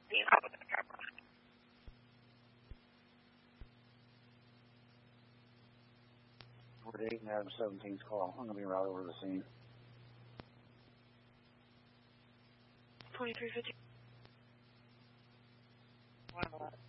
being out with the camera. 48 and Adam 17's call. I'm going to be right over the scene. 2350. 111.